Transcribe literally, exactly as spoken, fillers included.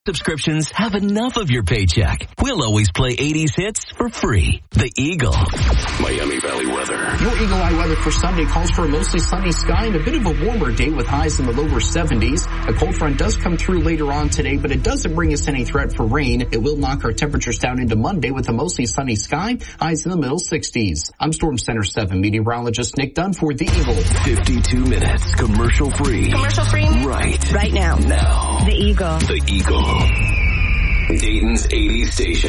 Subscriptions have enough of your paycheck. We'll always play eighties hits for free. The Eagle. Miami Valley weather. Your Eagle Eye weather for Sunday calls for a mostly sunny sky and a bit of a warmer day with highs in the lower seventies. A cold front does come through later on today, but it doesn't bring us any threat for rain. It will knock our temperatures down into Monday with a mostly sunny sky, highs in the middle sixties. I'm Storm Center seven meteorologist Nick Dunn for The Eagle. fifty-two minutes commercial free. Commercial free? Right. Right now. Now. The Eagle. The Eagle. Dayton's eighties station.